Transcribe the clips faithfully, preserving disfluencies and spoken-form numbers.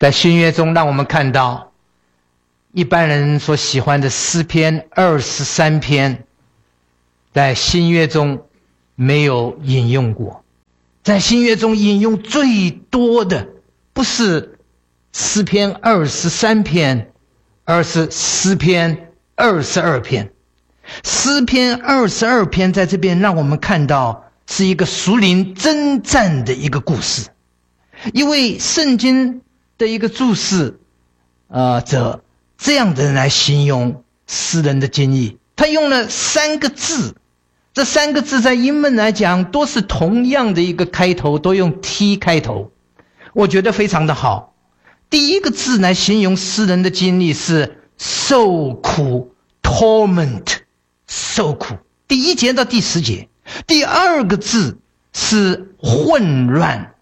在新约中让我们看到一般人所喜欢的诗篇二十三篇，在新约中没有引用过。在新约中引用最多的不是诗篇二十三篇，而是诗篇二十二篇。诗篇二十二篇在这边让我们看到是一个属灵征战的一个故事。因为圣经的一个注释呃者这样的人来形容诗人的经历，他用了三个字，这三个字在英文来讲都是同样的一个开头，都用 T 开头，我觉得非常的好。第一个字来形容诗人的经历是受苦 torment， 受苦，第一节到第十节。第二个字是混乱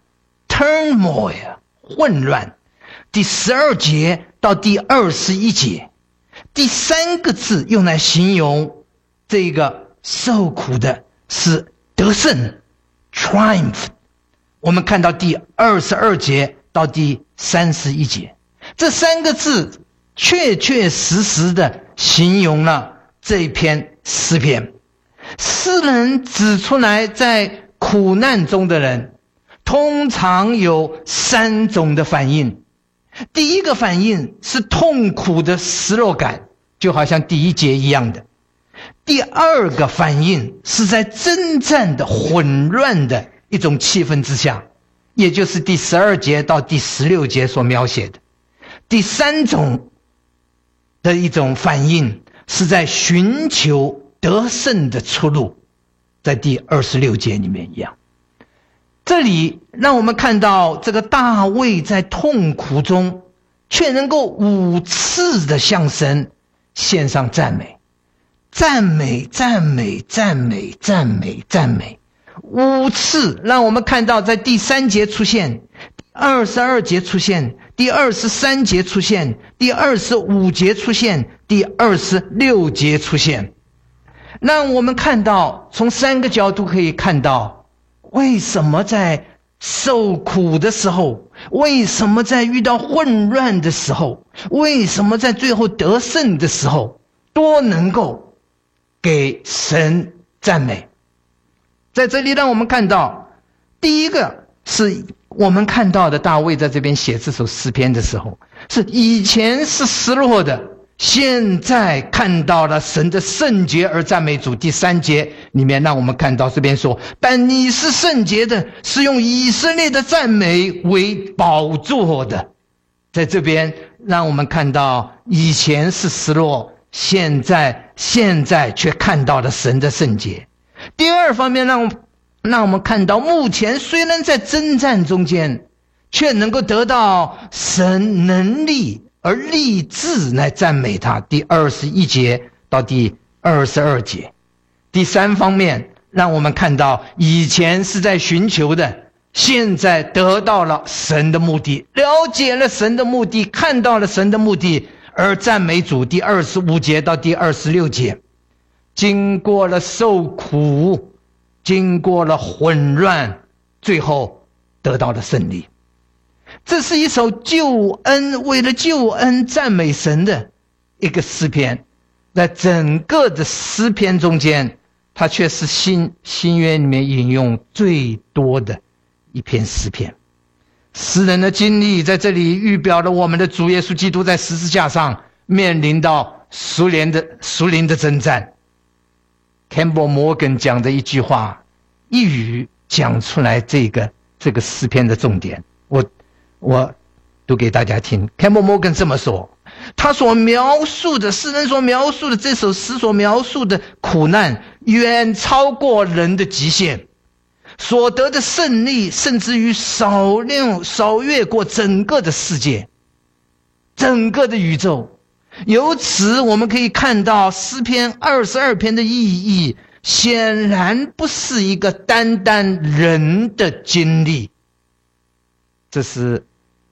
turmoil， 混乱，第十二节到第二十一节。第三个字用来形容这个受苦的是得胜 triumph， 我们看到第二十二节到第三十一节，这三个字确确实实的形容了这一篇诗篇。诗人指出来，在苦难中的人通常有三种的反应。第一个反应是痛苦的失落感，就好像第一节一样的。第二个反应是在征战的混乱的一种气氛之下，也就是第十二节到第十六节所描写的。第三种的一种反应是在寻求得胜的出路，在第二十六节里面一样。这里让我们看到这个大卫在痛苦中却能够五次的向神献上赞美，赞美赞美赞美赞美赞美，五次让我们看到在第三节出现，第二十二节出现，第二十三节出现，第二十五节出现，第二十六节出现。让我们看到从三个角度可以看到，为什么在受苦的时候，为什么在遇到混乱的时候，为什么在最后得胜的时候都能够给神赞美。在这里让我们看到，第一个是我们看到的大卫在这边写这首诗篇的时候，是以前是失落的，现在看到了神的圣洁而赞美主。第三节里面让我们看到这边说，但你是圣洁的，是用以色列的赞美为宝座的。在这边让我们看到以前是失落，现在现在却看到了神的圣洁。第二方面让让我们看到，目前虽然在征战中间，却能够得到神能力而立志来赞美他。第二十一节到第二十二节。第三方面让我们看到，以前是在寻求的，现在得到了神的目的，了解了神的目的，看到了神的目的而赞美主。第二十五节到第二十六节，经过了受苦，经过了混乱，最后得到了胜利。这是一首救恩，为了救恩赞美神的一个诗篇。在整个的诗篇中间，它却是新新约里面引用最多的一篇诗篇。诗人的经历在这里预表了我们的主耶稣基督在十字架上面临到属灵的属灵的征战。Campbell Morgan 讲的一句话，一语讲出来这个这个诗篇的重点，我我读给大家听。 Campbell Morgan 这么说，他所描述的诗人所描述的这首诗所描述的苦难远超过人的极限，所得的胜利甚至于少量少越过整个的世界，整个的宇宙。由此我们可以看到诗篇二十二篇的意义显然不是一个单单人的经历。这是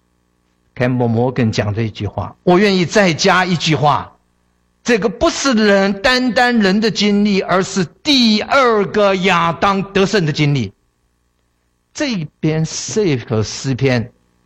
Campbell Morgan 讲的一句话，我愿意再加一句话，这个不是人单单人的经历，而是第二个亚当得胜的经历。这边这首诗篇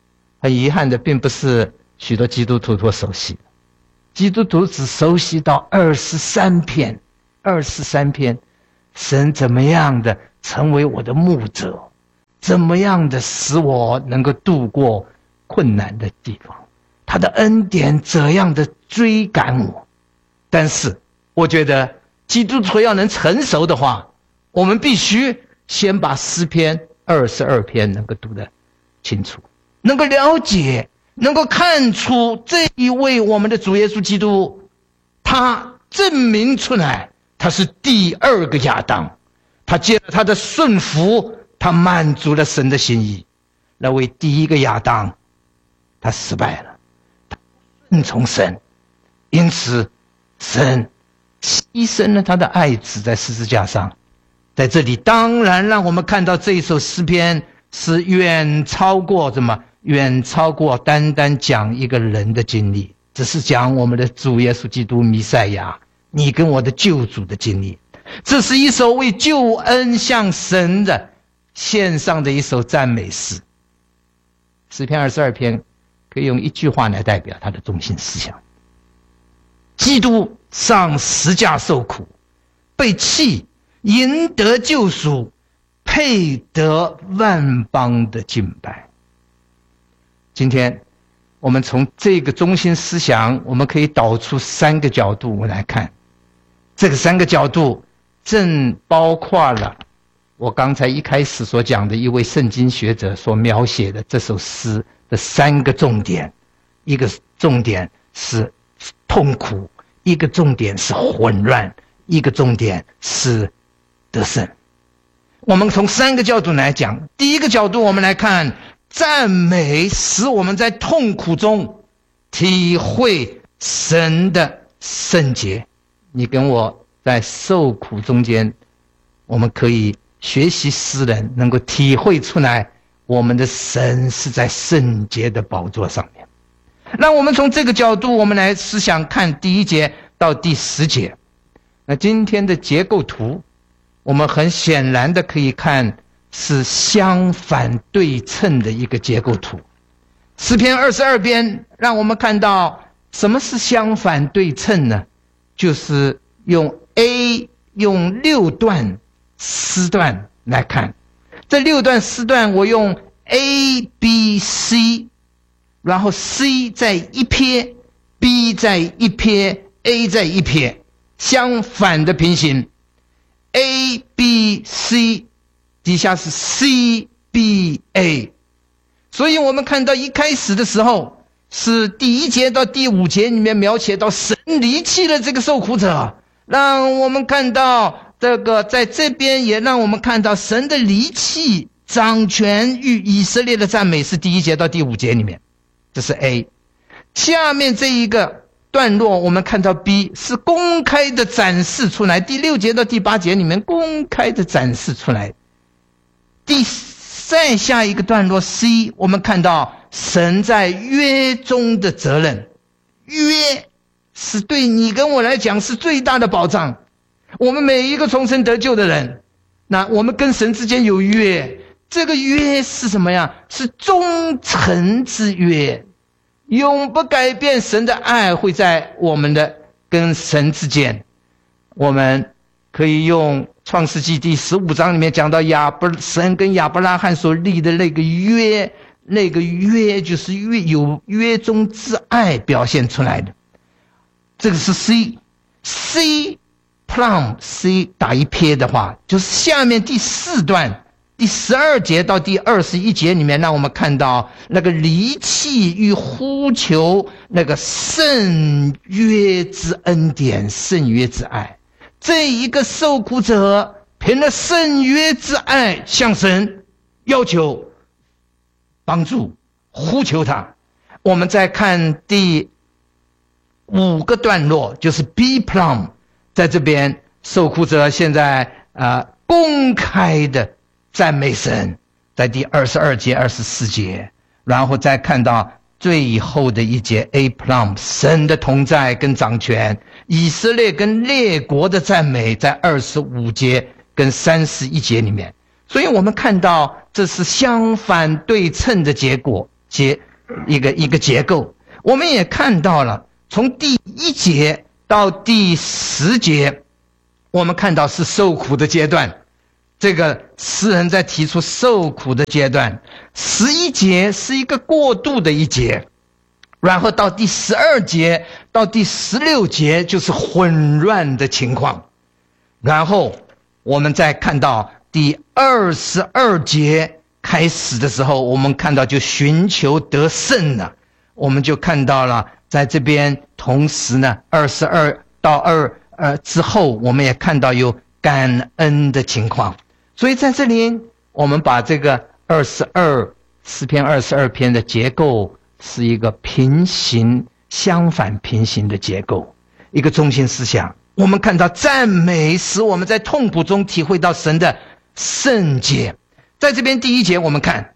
很遗憾的，并不是许多基督徒所熟悉的。基督徒只熟悉到二十三篇，二十三篇，神怎么样的成为我的牧者，怎么样的使我能够度过困难的地方，他的恩典怎样的追赶我。但是我觉得基督徒要能成熟的话，我们必须先把诗篇二十二篇能够读得清楚，能够了解，能够看出这一位我们的主耶稣基督，他证明出来他是第二个亚当，他借了他的顺服，他满足了神的心意。那位第一个亚当他失败了，他顺从神，因此神牺牲了他的爱子在十字架上。在这里当然让我们看到这一首诗篇是远超过什么，远超过单单讲一个人的经历，只是讲我们的主耶稣基督弥赛亚，你跟我的救主的经历。这是一首为救恩向神的献上的一首赞美诗。诗篇二十二篇可以用一句话来代表它的中心思想：基督上十架受苦，被弃，赢得救赎，配得万邦的敬拜。今天我们从这个中心思想，我们可以导出三个角度我来看。这个三个角度正包括了我刚才一开始所讲的一位圣经学者所描写的这首诗的三个重点。一个重点是痛苦，一个重点是混乱，一个重点是得胜。我们从三个角度来讲。第一个角度，我们来看赞美使我们在痛苦中体会神的圣洁。你跟我在受苦中间，我们可以学习诗人，能够体会出来我们的神是在圣洁的宝座上面。让我们从这个角度，我们来思想看第一节到第十节。那今天的结构图，我们很显然的可以看是相反对称的一个结构图。诗篇二十二篇让我们看到什么是相反对称呢？就是用 A 用六段诗段来看。这六段诗段我用 A、B、C， 然后 C 在一撇， B 在一撇， A 在一撇，相反的平行。A B C 底下是 C B A， 所以我们看到一开始的时候是第一节到第五节里面描写到神离弃了这个受苦者，让我们看到这个在这边也让我们看到神的离弃掌权与以色列的赞美，是第一节到第五节里面，这是 A。 下面这一个段落我们看到 B 是公开的展示出来，第六节到第八节里面公开的展示出来。第再下一个段落 C， 我们看到神在约中的责任。约是对你跟我来讲是最大的保障，我们每一个重生得救的人，那我们跟神之间有约，这个约是什么呀？是忠诚之约，永不改变。神的爱会在我们的跟神之间。我们可以用创世纪第十五章里面讲到亚伯神跟亚伯拉罕所立的那个约，那个约就是约有约中之爱表现出来的。这个是 C C plum C 打一撇的话，就是下面第四段第十二节到第二十一节里面，让我们看到那个离弃与呼求，那个圣约之恩典，圣约之爱。这一个受苦者凭了圣约之爱向神要求帮助，呼求他。我们再看第五个段落，就是 B plum， 在这边受苦者现在呃公开的赞美神，在第二十二节二十四节，然后再看到最后的一节 A plum， 神的同在跟掌权，以色列跟列国的赞美，在二十五节跟三十一节里面。所以我们看到这是相反对称的结果结一个一个结构。我们也看到了，从第一节到第十节，我们看到是受苦的阶段。这个诗人在提出受苦的阶段，十一节是一个过渡的一节，然后到第十二节到第十六节就是混乱的情况，然后我们再看到第二十二节开始的时候，我们看到就寻求得胜了，我们就看到了在这边同时呢，二十二到二呃之后，我们也看到有感恩的情况。所以在这里我们把这个二十二诗篇二十二篇的结构是一个平行相反平行的结构，一个中心思想。我们看到赞美使我们在痛苦中体会到神的圣洁。在这边第一节我们看，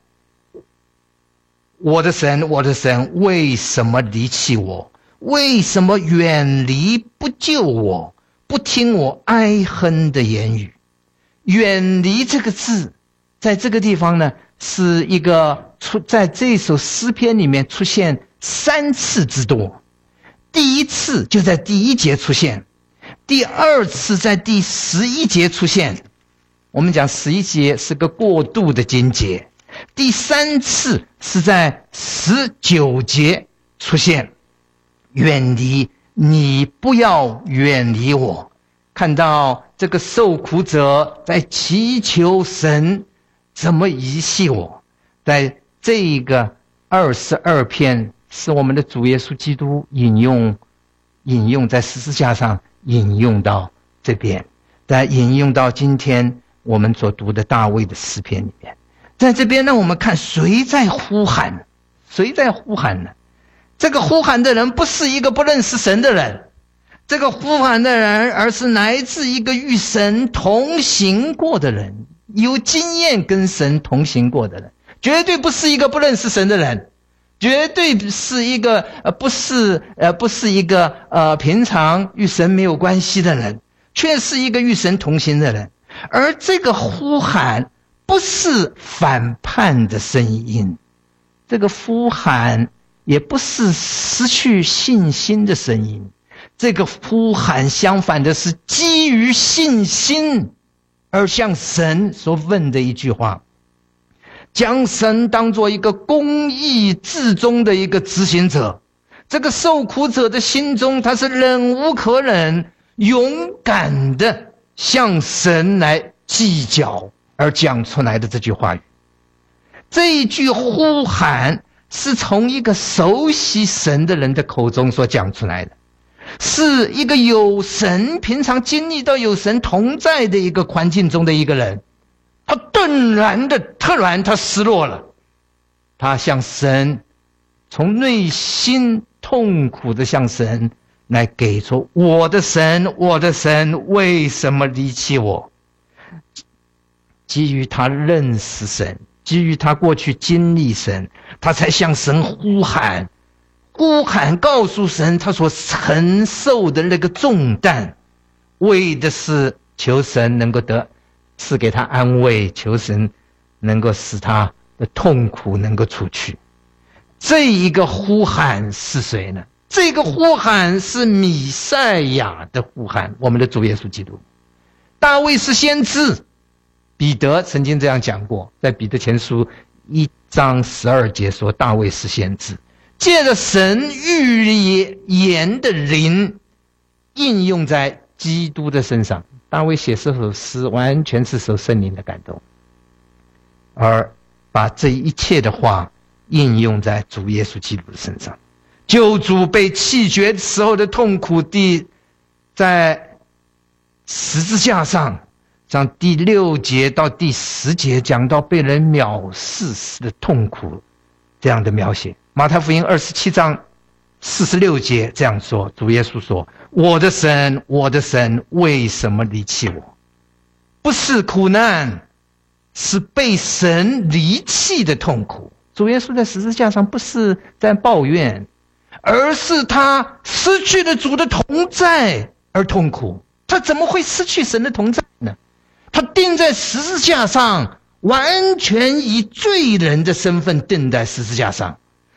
我的神我的神为什么离弃我，为什么远离不救我，不听我哀哼的言语。远离这个字在这个地方呢，是一个出在这首诗篇里面出现三次之多。第一次就在第一节出现，第二次在第十一节出现，我们讲十一节是个过渡的经节，第三次是在十九节出现，远离，你不要远离我。看到这个受苦者在祈求神怎么遗弃我。在这个二十二篇是我们的主耶稣基督引用引用在十字架上引用到这边，再引用到今天我们所读的大卫的诗篇里面。在这边呢，我们看谁在呼喊，谁在呼喊呢？这个呼喊的人不是一个不认识神的人，这个呼喊的人而是来自一个与神同行过的人，有经验跟神同行过的人，绝对不是一个不认识神的人，绝对是一个呃不是呃不是一个呃平常与神没有关系的人，却是一个与神同行的人。而这个呼喊不是反叛的声音，这个呼喊也不是失去信心的声音，这个呼喊相反的是基于信心而向神所问的一句话，将神当作一个公义至终的一个执行者。这个受苦者的心中，他是忍无可忍，勇敢的向神来计较而讲出来的这句话语。这一句呼喊是从一个熟悉神的人的口中所讲出来的，是一个有神平常经历到有神同在的一个环境中的一个人，他顿然的突然他失落了，他向神从内心痛苦的向神来给出，我的神我的神为什么离弃我。基于他认识神，基于他过去经历神，他才向神呼喊，呼喊告诉神他所承受的那个重担，为的是求神能够得赐给他安慰，求神能够使他的痛苦能够除去。这一个呼喊是谁呢？这个呼喊是弥赛亚的呼喊，我们的主耶稣基督。大卫是先知，彼得曾经这样讲过，在彼得前书一章十二节说大卫是先知，借着神预言的灵应用在基督的身上。大卫写这首诗完全是受圣灵的感动，而把这一切的话应用在主耶稣基督的身上。救主被弃绝时候的痛苦，地在十字架上，像第六节到第十节讲到被人藐视时的痛苦这样的描写。马太福音二十七章四十六节这样说，主耶稣说，我的神我的神为什么离弃我。不是苦难，是被神离弃的痛苦。主耶稣在十字架上不是在抱怨，而是他失去了主的同在而痛苦。他怎么会失去神的同在呢？他钉在十字架上，完全以罪人的身份钉在十字架上，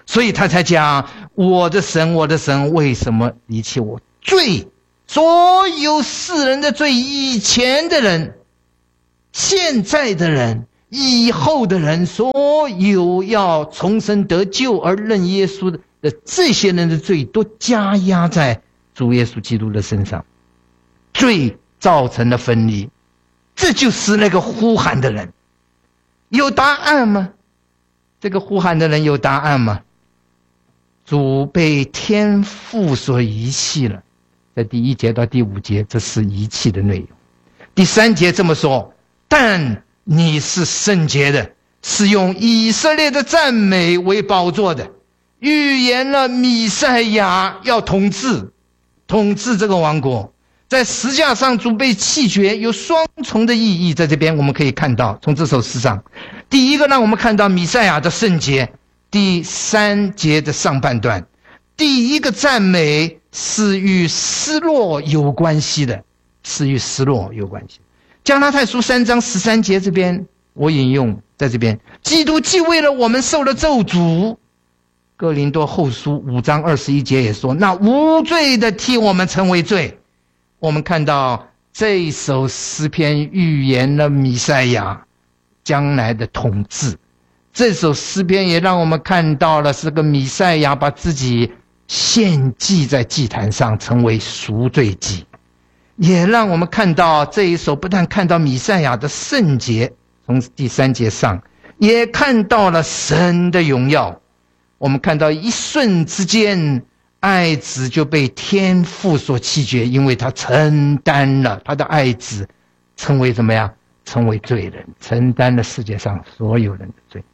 所以他才讲，我的神，我的神，为什么离弃我？罪，所有世人的罪，以前的人，现在的人，以后的人，所有要重生得救而认耶稣的这些人的罪，都加压在主耶稣基督的身上。罪造成了分离，这就是那个呼喊的人。有答案吗？这个呼喊的人有答案吗？主被天父所遗弃了，在第一节到第五节，这是遗弃的内容。第三节这么说，但你是圣洁的，是用以色列的赞美为宝座的，预言了弥赛亚要统治统治这个王国。在十字架上主被弃绝，有双重的意义，在这边我们可以看到，从这首诗上，第一个让我们看到弥赛亚的圣洁。第三节的上半段，第一个赞美是与失落有关系的，是与失落有关系。加拉太书三章十三节这边我引用，在这边，基督既为了我们受了咒诅，哥林多后书五章二十一节也说，那无罪的替我们成为罪。我们看到这一首诗篇预言了弥赛亚将来的统治，这首诗篇也让我们看到了这个弥赛亚把自己献祭在祭坛上，成为赎罪祭，也让我们看到这一首不但看到弥赛亚的圣洁，从第三节上也看到了神的荣耀。我们看到一瞬之间，爱子就被天父所弃绝，因为他承担了他的爱子成为怎么样？成为罪人，承担了世界上所有人的罪。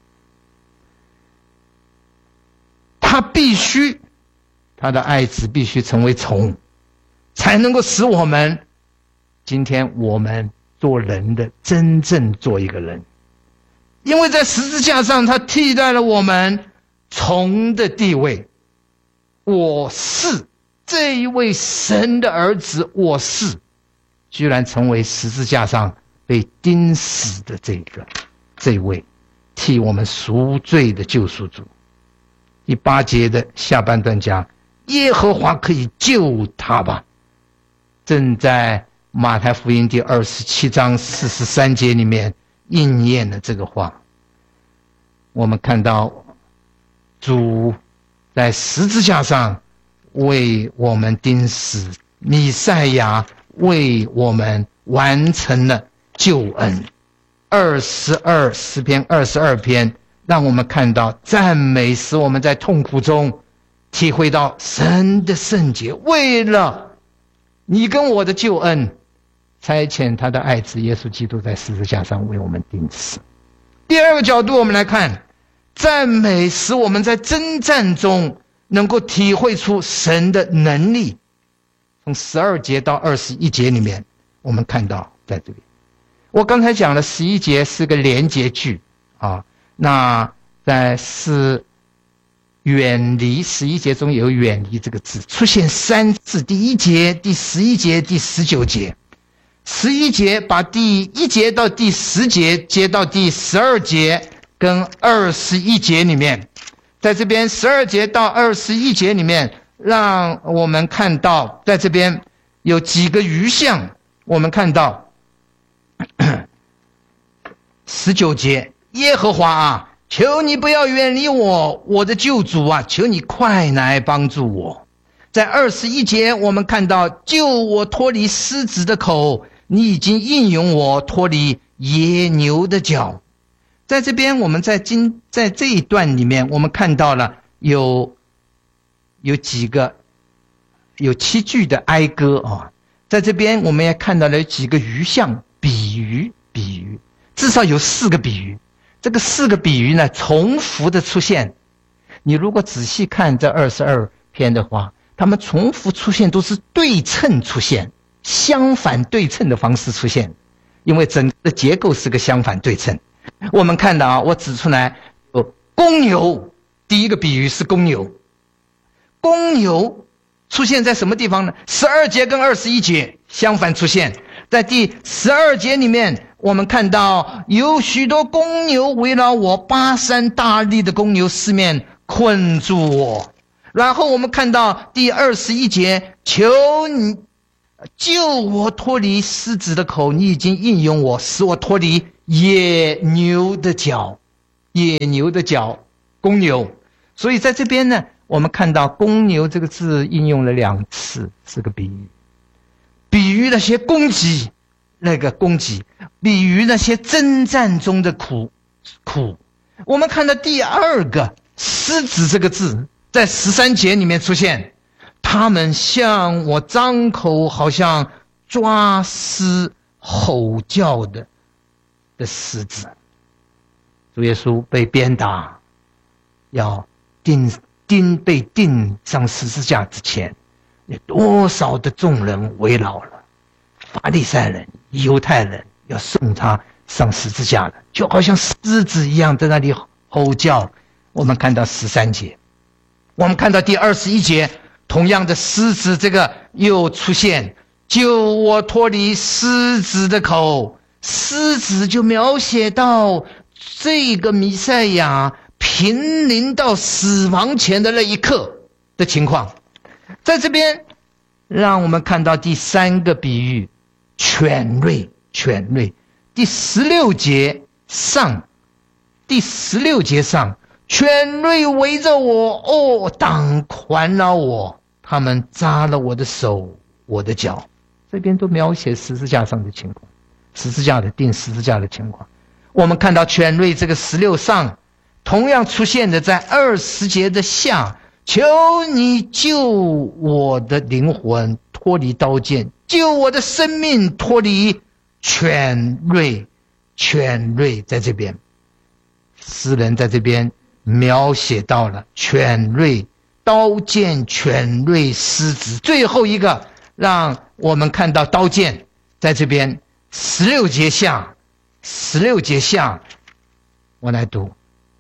他必须，他的爱子必须成为虫，才能够使我们今天我们做人的真正做一个人。因为在十字架上他替代了我们虫的地位。我是这一位神的儿子，我是居然成为十字架上被钉死的这个这位替我们赎罪的救赎主。第八节的下半段讲，耶和华可以救他吧，正在马太福音第二十七章四十三节里面应验了这个话。我们看到主在十字架上为我们钉死，弥赛亚为我们完成了救恩。二十二诗篇二十二篇让我们看到赞美使我们在痛苦中体会到神的圣洁，为了你跟我的救恩，差遣他的爱子耶稣基督在十字架上为我们钉死。第二个角度我们来看，赞美使我们在征战中能够体会出神的能力。从十二节到二十一节里面我们看到，在这里我刚才讲了十一节是个连结句啊，那在是远离，十一节中有远离这个字出现三次，第一节、第十一节、第十九节。十一节把第一节到第十节接到第十二节跟二十一节里面，在这边十二节到二十一节里面让我们看到，在这边有几个余项。我们看到十九节，耶和华啊，求你不要远离我，我的救主啊，求你快来帮助我。在二十一节我们看到，救我脱离狮子的口，你已经应允我脱离野牛的脚。在这边我们在今在这一段里面我们看到了有有几个有七句的哀歌啊，在这边我们也看到了几个余项，比喻比喻至少有四个比喻。这个四个比喻呢重复的出现，你如果仔细看这二十二篇的话，他们重复出现都是对称出现，相反对称的方式出现，因为整个的结构是个相反对称。我们看到啊，我指出来有公牛，第一个比喻是公牛。公牛出现在什么地方呢？十二节跟二十一节相反出现。在第十二节里面我们看到有许多公牛围绕我，巴山大力的公牛四面困住我。然后我们看到第二十一节，求你救我脱离狮子的口，你已经应允我，使我脱离野牛的角。野牛的角，公牛。所以在这边呢，我们看到公牛这个字应用了两次，是个比喻，比喻那些攻击，那个攻击，比喻那些征战中的苦苦。我们看到第二个狮子这个字在十三节里面出现，他们向我张口，好像抓狮吼叫的的狮子。主耶稣被鞭打，要钉钉被钉上十字架之前，有多少的众人围绕了，法利赛人、犹太人要送他上十字架了，就好像狮子一样在那里吼叫。我们看到十三节，我们看到第二十一节，同样的狮子这个又出现，救我脱离狮子的口。狮子就描写到这个弥赛亚濒临到死亡前的那一刻的情况。在这边让我们看到第三个比喻，犬类。犬类第十六节上，第十六节上，犬类围着我，哦，当环绕我，他们扎了我的手，我的脚。这边都描写十字架上的情况，十字架的钉十字架的情况。我们看到犬类这个十六上同样出现的在二十节的下，求你救我的灵魂脱离刀剑，救我的生命脱离犬类。犬类在这边，诗人在这边描写到了犬类、刀剑、犬类、狮子。最后一个让我们看到刀剑，在这边十六节下，十六节下，我来读，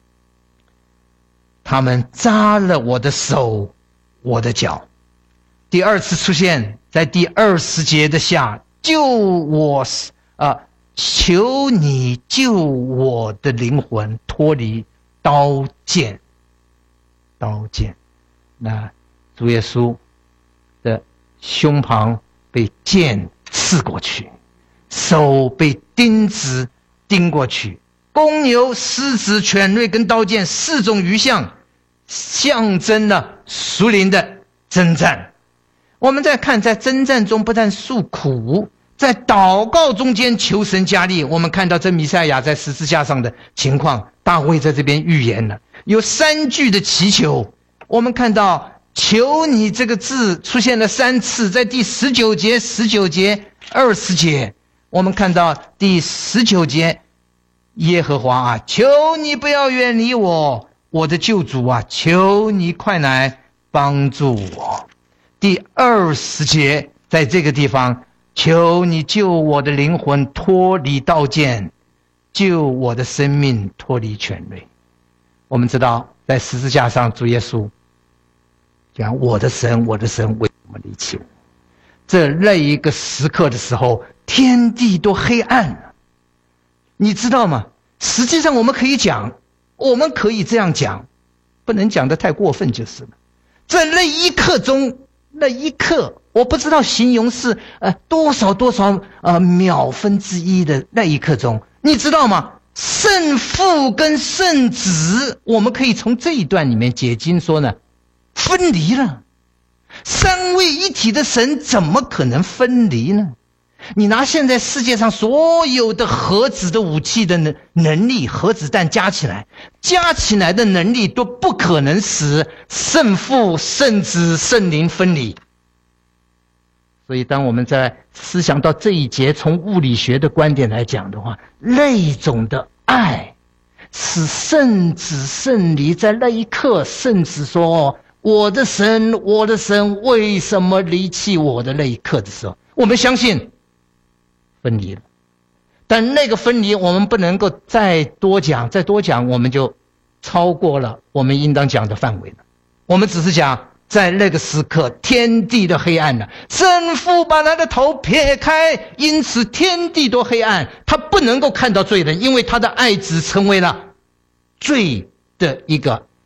他们扎了我的手，我的脚。第二次出现在第二十节的下，救我啊、呃！求你救我的灵魂脱离刀剑。刀剑，那主耶稣的胸膛被剑刺过去，手被钉子钉过去。公牛、狮子、犬类跟刀剑四种鱼象，象征了属灵的征战。我们再看，在征战中不但诉苦，在祷告中间求神加力。我们看到这弥赛亚在十字架上的情况，大卫在这边预言了，有三句的祈求。我们看到求你这个字出现了三次，在第十九节、十九节、二十节。我们看到第十九节，耶和华啊，求你不要远离我，我的救主啊，求你快来帮助我。第二十节，在这个地方，求你救我的灵魂脱离刀剑，救我的生命脱离犬类。我们知道在十字架上主耶稣讲，我的神，我的神，为什么离弃我？这那一个时刻的时候，天地都黑暗了。你知道吗？实际上我们可以讲，我们可以这样讲，不能讲得太过分就是了。在那一刻中，那一刻我不知道形容是呃多少多少呃秒分之一的那一刻中，你知道吗？圣父跟圣子，我们可以从这一段里面解经说呢，分离了。三位一体的神怎么可能分离呢？你拿现在世界上所有的核子的武器的能能力，核子弹加起来加起来的能力都不可能使圣父、圣子、圣灵分离。所以当我们在思想到这一节，从物理学的观点来讲的话，那种的爱使圣子圣灵在那一刻，圣子说，我的神，我的神，为什么离弃我的那一刻的时候，我们相信分离了。但那个分离我们不能够再多讲，再多讲我们就超过了我们应当讲的范围了。我们只是讲在那个时刻天地的黑暗了，圣父把他的头撇开，因此天地都黑暗，他不能够看到罪人，因为他的爱子成为了罪的一个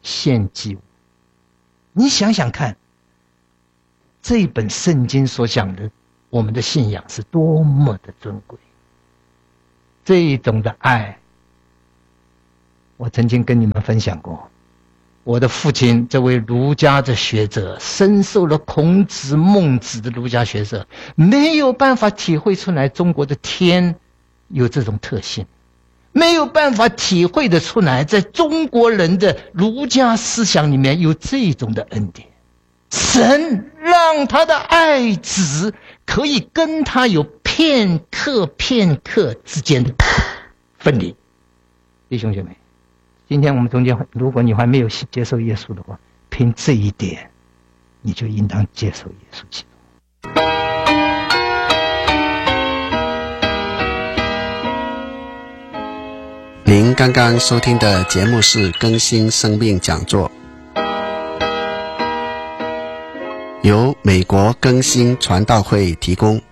献祭物。你想想看，这一本圣经所讲的我们的信仰是多么的尊贵。这一种的爱，我曾经跟你们分享过，我的父亲这位儒家的学者，深受了孔子孟子的儒家学者，没有办法体会出来中国的天有这种特性，没有办法体会得出来在中国人的儒家思想里面有这种的恩典。神让他的爱子可以跟他有片刻片刻之间的分离。弟兄姐妹，今天我们中间，如果你还没有接受耶稣的话，凭这一点你就应当接受耶稣基督。 您刚刚收听的节目是更新生命讲座，由美国更新传道会提供。